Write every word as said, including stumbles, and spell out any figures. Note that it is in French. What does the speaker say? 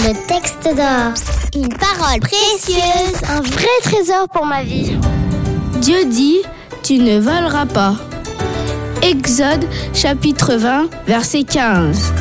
Le texte d'or. Une parole précieuse. Un vrai trésor pour ma vie. Dieu dit, tu ne voleras pas. Exode chapitre vingt, verset quinze.